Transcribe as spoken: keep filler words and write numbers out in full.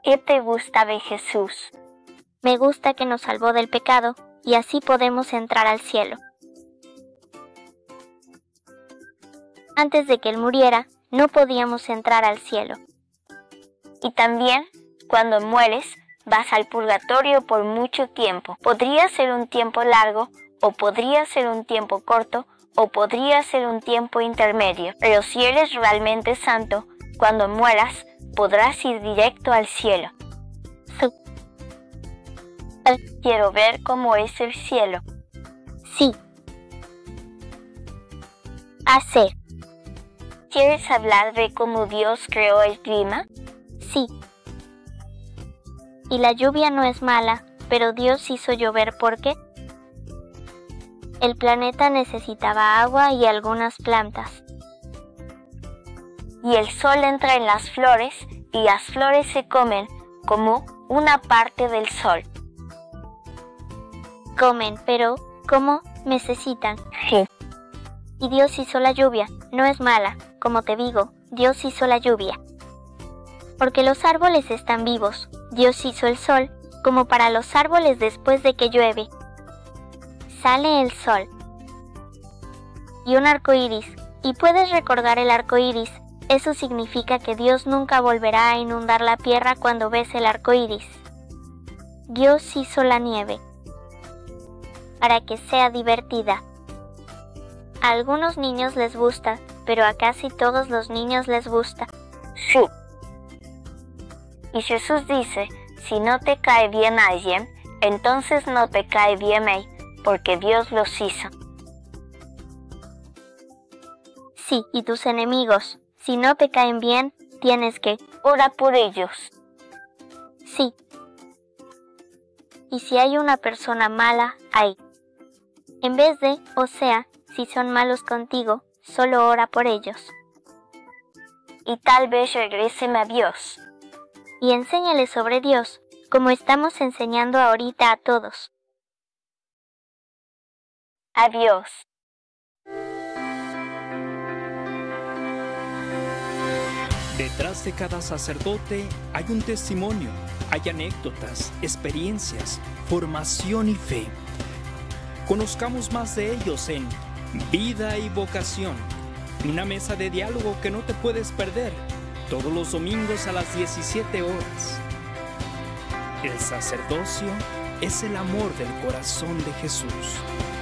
¿Qué te gusta de Jesús? Me gusta que nos salvó del pecado y así podemos entrar al cielo. Antes de que Él muriera, no podíamos entrar al cielo. Y también, cuando mueres, vas al purgatorio por mucho tiempo. Podría ser un tiempo largo, o podría ser un tiempo corto, o podría ser un tiempo intermedio. Pero si eres realmente santo, cuando mueras, podrás ir directo al cielo. Sí. Quiero ver cómo es el cielo. Sí. Hacer. ¿Quieres hablar de cómo Dios creó el clima? Sí. Y la lluvia no es mala, pero Dios hizo llover porque el planeta necesitaba agua y algunas plantas. Y el sol entra en las flores y las flores se comen como una parte del sol. Comen, pero ¿cómo? Necesitan. Sí. Y Dios hizo la lluvia, no es mala, como te digo, Dios hizo la lluvia. Porque los árboles están vivos, Dios hizo el sol, como para los árboles después de que llueve. Sale el sol. Y un arco iris, y puedes recordar el arco iris, eso significa que Dios nunca volverá a inundar la tierra cuando ves el arco iris. Dios hizo la nieve para que sea divertida. A algunos niños les gusta, pero a casi todos los niños les gusta. Sí. Y Jesús dice, si no te cae bien alguien, entonces no te cae bien él, porque Dios los hizo. Sí, y tus enemigos, si no te caen bien, tienes que orar por ellos. Sí. Y si hay una persona mala, ahí. En vez de, o sea, si son malos contigo, solo ora por ellos. Y tal vez regresen a Dios. Y enséñales sobre Dios, como estamos enseñando ahorita a todos. Adiós. Detrás de cada sacerdote hay un testimonio, hay anécdotas, experiencias, formación y fe. Conozcamos más de ellos en Vida y Vocación, una mesa de diálogo que no te puedes perder, todos los domingos a las diecisiete horas. El sacerdocio es el amor del corazón de Jesús.